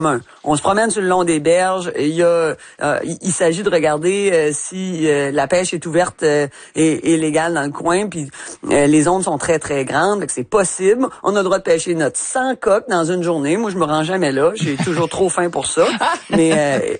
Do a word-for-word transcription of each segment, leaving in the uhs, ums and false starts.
On se promène sur le long des berges. Il y a, euh, il, il s'agit de regarder euh, si euh, la pêche est ouverte euh, et, et légale dans le coin. Puis euh, les ondes sont très très grandes, donc c'est possible. On a le droit de pêcher notre cent coques dans une journée. Moi, je me rends jamais là. J'ai toujours trop faim pour ça. Mais euh,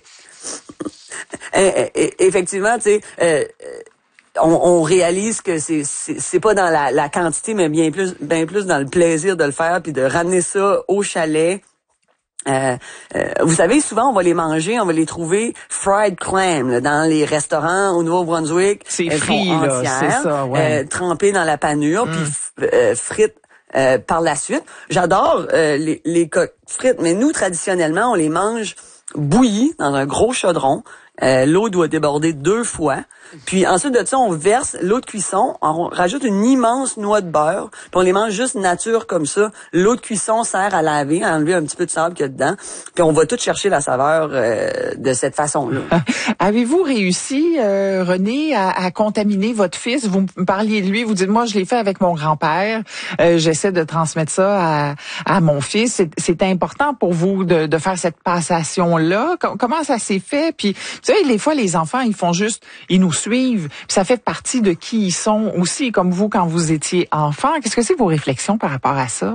euh, euh, effectivement, tu sais. Euh, On, on réalise que c'est, c'est c'est pas dans la, la quantité, mais bien plus bien plus dans le plaisir de le faire, puis de ramener ça au chalet. Euh, euh, vous savez, souvent on va les manger, on va les trouver fried clam là, dans les restaurants au Nouveau-Brunswick. C'est frit, là, c'est ça, ouais. Euh, trempées dans la panure, mm. puis euh, frites euh, par la suite. J'adore euh, les, les coques frites, mais nous traditionnellement on les mange bouillies dans un gros chaudron. Euh, l'eau doit déborder deux fois. Puis ensuite de ça, on verse l'eau de cuisson, on rajoute une immense noix de beurre, puis on les mange juste nature comme ça. L'eau de cuisson sert à laver, à enlever un petit peu de sable qu'il y a dedans, puis on va tout chercher la saveur euh, de cette façon-là. Avez-vous réussi, euh, René, à, à contaminer votre fils? Vous me parliez de lui, vous dites, moi, je l'ai fait avec mon grand-père, euh, j'essaie de transmettre ça à, à mon fils. C'est, c'est important pour vous de, de faire cette passation-là? Com- comment ça s'est fait? Puis, vous savez, des fois, les enfants, ils font juste, ils nous suivent, puis ça fait partie de qui ils sont aussi, comme vous quand vous étiez enfant. Qu'est-ce que c'est vos réflexions par rapport à ça?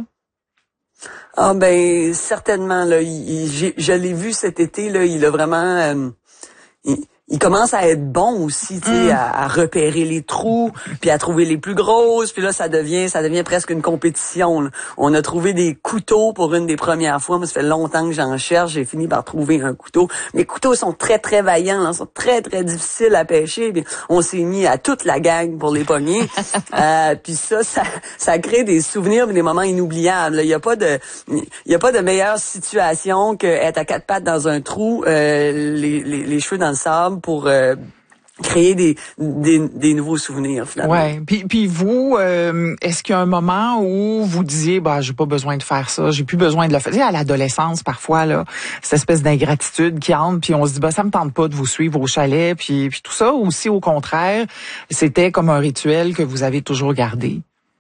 Ah ben certainement là, il, il, j'ai, je l'ai vu cet été là, il a vraiment, euh, il, il commence à être bon aussi, tu sais, mm. à, à repérer les trous, puis à trouver les plus grosses, puis là ça devient, ça devient presque une compétition. Là. On a trouvé des couteaux pour une des premières fois. Moi, ça fait longtemps que j'en cherche. J'ai fini par trouver un couteau. Les couteaux sont très très vaillants, là, sont très très difficiles à pêcher. Puis on s'est mis à toute la gang pour les pogner. euh, puis ça, ça, ça crée des souvenirs, des moments inoubliables. Il y a pas de, il y a pas de meilleure situation que être à quatre pattes dans un trou, euh, les, les, les cheveux dans le sable, pour euh, créer des, des des nouveaux souvenirs finalement. Ouais. Puis puis vous, euh, est-ce qu'il y a un moment où vous disiez, bah j'ai pas besoin de faire ça, j'ai plus besoin de le faire. Tu sais, à l'adolescence parfois là, cette espèce d'ingratitude qui entre, puis on se dit bah ça me tente pas de vous suivre au chalet, puis puis tout ça. Ou si au contraire, c'était comme un rituel que vous avez toujours gardé.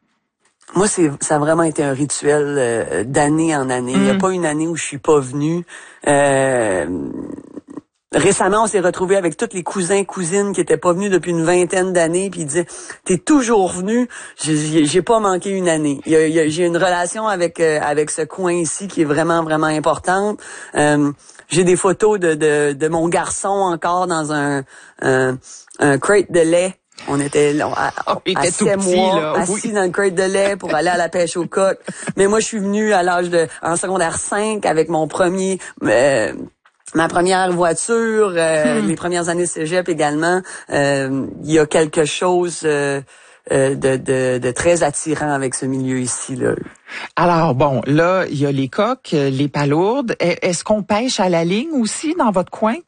Moi, c'est ça a vraiment été un rituel euh, d'année en année. Il mm. y a pas une année où je suis pas venue. Euh, Récemment, on s'est retrouvés avec tous les cousins cousines qui étaient pas venus depuis une vingtaine d'années, puis ils disaient t'es toujours venu, j'ai, j'ai pas manqué une année. Il y a, il y a, j'ai une relation avec euh, avec ce coin ici qui est vraiment vraiment importante. Euh, j'ai des photos de, de de mon garçon encore dans un un, un crate de lait. On était là, à, oh, à sept mois, là. assis Oui. dans le crate de lait pour aller à la pêche aux coques. Mais moi, je suis venue à l'âge de en secondaire cinq avec mon premier euh, ma première voiture, euh, hmm. les premières années de cégep également. Euh, il y a quelque chose euh, euh, de, de, de très attirant avec ce milieu ici, là. Alors bon, là, il y a les coques, les palourdes. Est-ce qu'on pêche à la ligne aussi dans votre coin?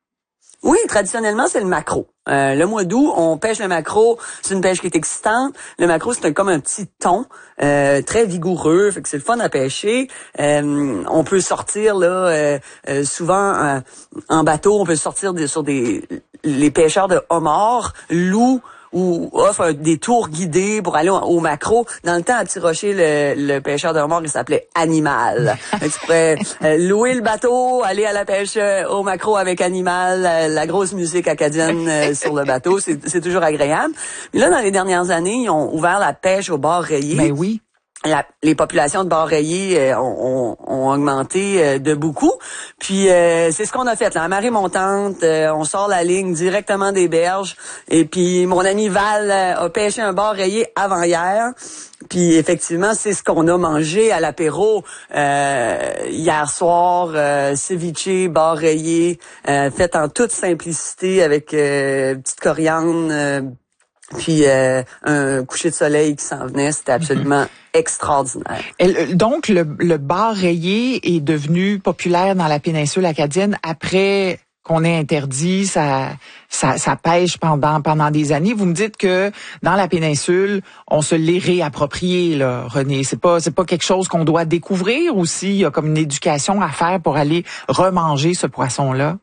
Oui, traditionnellement, c'est le maquereau. Euh, le mois d'août, on pêche le maquereau. C'est une pêche qui est excitante. Le maquereau, c'est un, comme un petit thon, euh, très vigoureux. Fait que c'est le fun à pêcher. Euh, on peut sortir là euh, euh, souvent euh, en bateau. On peut sortir des, sur des les pêcheurs de homards, loups, ou offre des tours guidés pour aller au, au maquereau. Dans le temps, à Petit-Rocher, le, le pêcheur de homard, il s'appelait Animal. Donc, tu pourrais euh, louer le bateau, aller à la pêche euh, au maquereau avec Animal, euh, la grosse musique acadienne euh, sur le bateau. C'est, c'est toujours agréable. Mais là, dans les dernières années, ils ont ouvert la pêche au bar rayé. Ben oui. La, les populations de bars rayés euh, ont, ont, ont augmenté euh, de beaucoup. Puis euh, c'est ce qu'on a fait. Là, à marée montante, euh, on sort la ligne directement des berges. Et puis mon ami Val euh, a pêché un bar rayé avant hier. Puis effectivement, c'est ce qu'on a mangé à l'apéro euh, hier soir. Euh, ceviche, bar rayé, euh, fait en toute simplicité avec euh, petite coriandre. Euh, Puis euh, un coucher de soleil qui s'en venait, c'était absolument mm-hmm. extraordinaire. Et donc le, le bar rayé est devenu populaire dans la péninsule acadienne après qu'on ait interdit sa, sa, sa pêche pendant pendant des années. Vous me dites que dans la péninsule, on se l'est réapproprié, là, René. C'est pas c'est pas quelque chose qu'on doit découvrir aussi. Il y a comme une éducation à faire pour aller remanger ce poisson-là.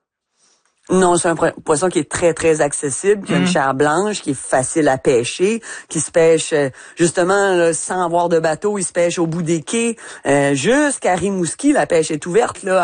Non, c'est un poisson qui est très, très accessible, qui a une chair blanche, qui est facile à pêcher, qui se pêche justement là, sans avoir de bateau, il se pêche au bout des quais. Euh, jusqu'à Rimouski, la pêche est ouverte là.